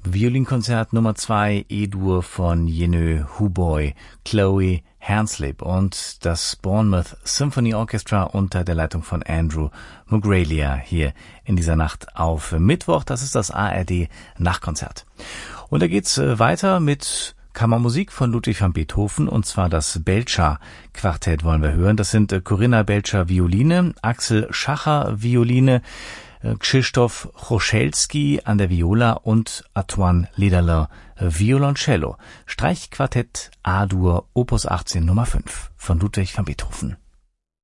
Violinkonzert Nummer 2 E-Dur von Jenő Huboy, Chloe Hanslip und das Bournemouth Symphony Orchestra unter der Leitung von Andrew Mugraglia hier in dieser Nacht auf Mittwoch. Das ist das ARD Nachtkonzert. Und da geht's weiter mit Kammermusik von Ludwig van Beethoven, und zwar das Belcher-Quartett wollen wir hören. Das sind Corinna Belcher Violine, Axel Schacher Violine, Krzysztof Choszalski an der Viola und Antoine Lederle Violoncello. Streichquartett A-Dur Opus 18 Nummer 5 von Ludwig van Beethoven.